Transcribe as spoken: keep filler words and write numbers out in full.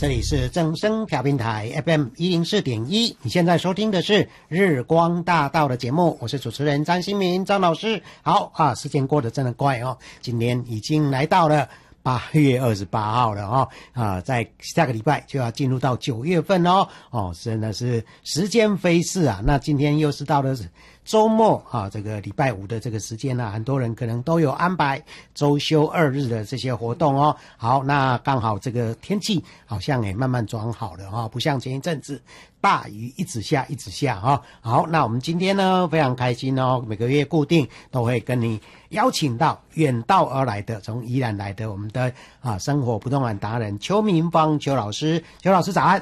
这里是正声调频台 F M 一零四点一，你现在收听的是日光大道的节目，我是主持人张新民张老师。好啊，时间过得真的快哦，今天已经来到了八月二十八号了哦，啊，在下个礼拜就要进入到九月份哦，哦，真的是时间飞逝啊。那今天又是到了周末啊，这个礼拜五的这个时间呢、啊，很多人可能都有安排周休二日的这些活动哦。好，那刚好这个天气好像也慢慢转好了哈、哦，不像前一阵子大雨一直下一直下哈、哦。好，那我们今天呢非常开心哦，每个月固定都会跟你邀请到远道而来的，从宜兰来的我们的啊生活不动产达人邱明芳邱老师，邱老师早安。